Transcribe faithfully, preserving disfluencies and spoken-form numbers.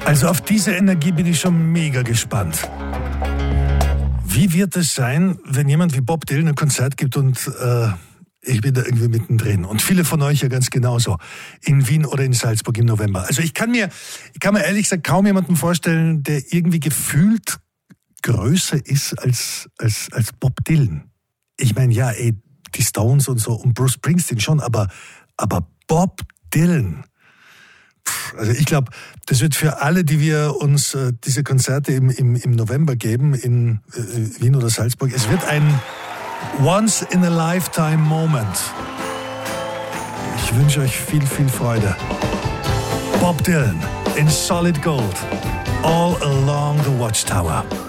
Also auf diese Energie bin ich schon mega gespannt. Wie wird es sein, wenn jemand wie Bob Dylan ein Konzert gibt und äh, ich bin da irgendwie mittendrin? Und viele von euch ja ganz genauso. In Wien oder in Salzburg im November. Also ich kann mir, ich kann mir ehrlich gesagt kaum jemanden vorstellen, der irgendwie gefühlt größer ist als, als, als Bob Dylan. Ich meine, ja, ey, die Stones und so und Bruce Springsteen schon, aber, aber Bob Dylan. Also ich glaube, das wird für alle, die wir uns äh, diese Konzerte im, im, im November geben, in äh, Wien oder Salzburg, es wird ein Once-in-a-Lifetime-Moment. Ich wünsche euch viel, viel Freude. Bob Dylan in Solid Gold, All Along the Watchtower.